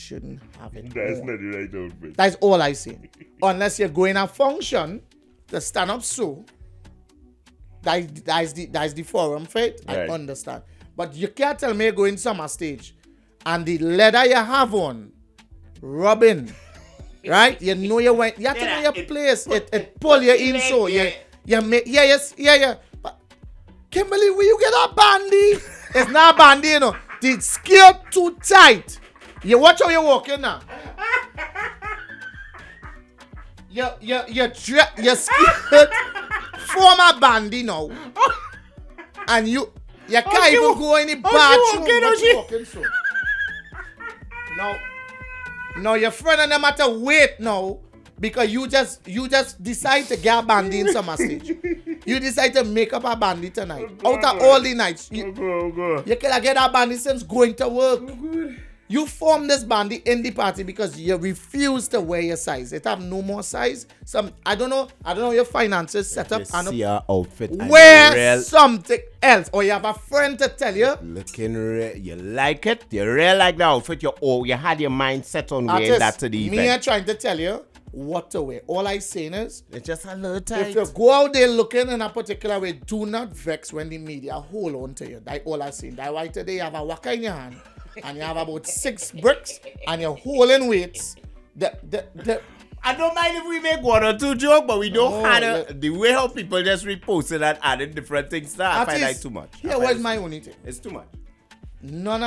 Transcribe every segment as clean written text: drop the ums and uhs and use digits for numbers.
shouldn't have it. That's on. not the right outfit. That's all I say. Unless you're going a function to stand up so. That's the forum for it. Right. I understand. But you can't tell me you're going summer stage and the leather you have on, rubbing, right? You know you went. You have to know your place. It pull you in so. You make yeah. But Kimberly, where you get a bandy? It's not a bandy, you know. The skirt too tight. You watch how you walking now. Your skirt form a bandy now. And you can't even go in the bathroom. What you walking so? No, your friend and them have to wait now because you just decide to get a bandy in summer stage. You decide to make up a bandy tonight. Out of all the nights. You can get a bandy since going to work. You form this bandy in the party because you refuse to wear your size. It have no more size. I don't know your finances set up. See your outfit. Wear something else. Or you have a friend to tell you. Looking real. You like it. You really like the outfit. You had your mind set on wearing that to the event. Me are trying to tell you what to wear. All I saying is, it's just a little tight. if you go out there looking in a particular way, do not vex when the media hold on to you. That's all I saying. That's why today you have a waka in your hand. And you have about 6 bricks and you're holding weights. I don't mind if we make 1 or 2 jokes, but we don't have the way how people just repost it and adding different things. I find that too much. Here was my only thing. It's too much. None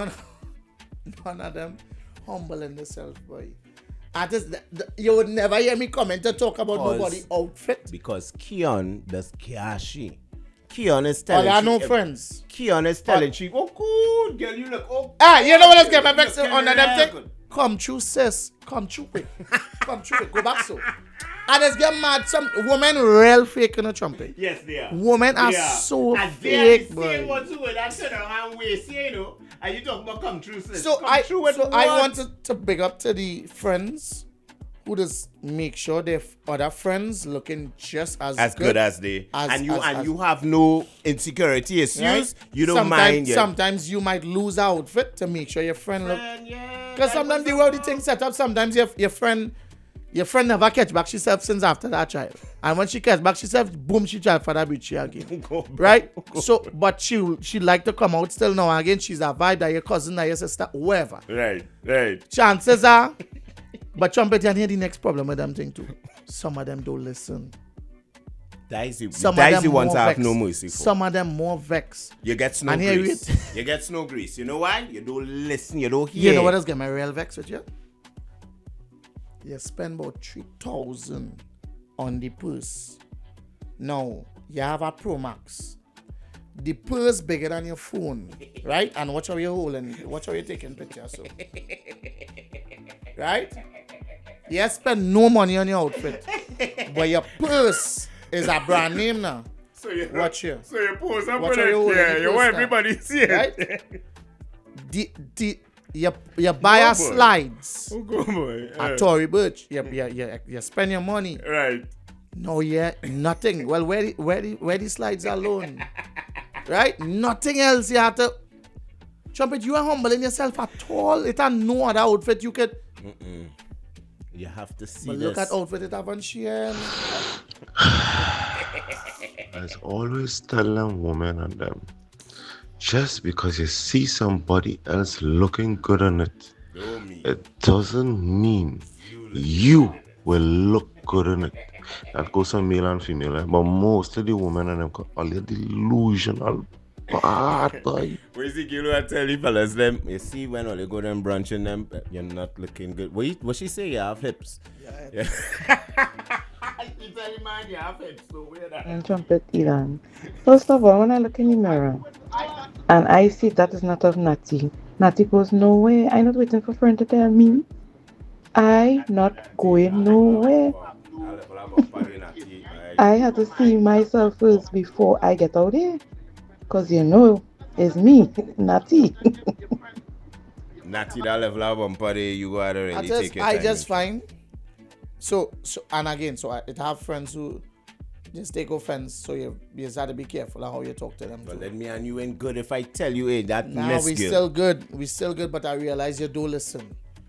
of them humbling themselves, boy. You would never hear me comment to talk about nobody outfit. Because Keon does Kiashi. Keon is telling I no friends. Keon is telling she, oh, good, girl, you look, oh. You know what else get my vex on them thing? Come true, sis. Come true quick. Come true quick. Go back so. I just get mad. Some women real fake in a trumpet. Yes, they are. Women are so fake, boy. And you talk about come true, sis. So I wanted to big up to the friends who just make sure their other friends looking just as good as they you have no insecurity issues. Right? You don't mind. Sometimes you might lose an outfit to make sure your friend look. Because sometimes the way the thing set up, sometimes your friend never catch back herself since after that child. And when she catch back herself, boom, she try for that bitch again. Right? So, but she like to come out still now again. She's a vibe that your cousin, that your sister, whoever. Right. Chances are. But trumpet, and here the next problem with them thing too. Some of them don't listen. That is the ones I have no mercy for. Some of them more vex. You get snow grease. You get snow grease. You know why? You don't listen. You don't hear. You know what else get my real vex with you? You spend about 3,000 on the purse. Now, you have a Pro Max. The purse bigger than your phone, right? And watch how you're holding, watch how you're taking pictures. So. Right? You spend no money on your outfit, but your purse is a brand name now. Watch here. So you pose up watch with it. Yeah, you want everybody to see it. Right? You buy a slides. Oh, good boy. A Tory Burch. You spend your money. Right. No, yeah, nothing. Well, where the slides alone? Right? Nothing else you have to. Trumpet, you are humbling yourself at all. It has no other outfit you could. You have to see but this. Look at outfit it have on Shein. I always tell them, women and them, just because you see somebody else looking good on it, it doesn't mean you will look good on it. That goes for male and female, right? But most of the women and them are delusional. Bad boy. Where's the girl who tell you fellas them? You see when all you go them brunching them, you're not looking good. What she say? You have hips. Yeah. You tell the man you have hips. So weird. And trumpet Ilan. First of all, when I look in the mirror and I see that is not of Natty goes nowhere. I'm not waiting for friend to tell me. I not going nowhere. I had to see myself first before I get out there. Because you know, it's me, Natty. Natty, that level of bumper, you go out already take your time. I just find, so and again, it have friends who just take offense, so you just have to be careful of how you talk to them. But let me and you ain't good if I tell you, hey, that nah, we still good, but I realize you don't listen.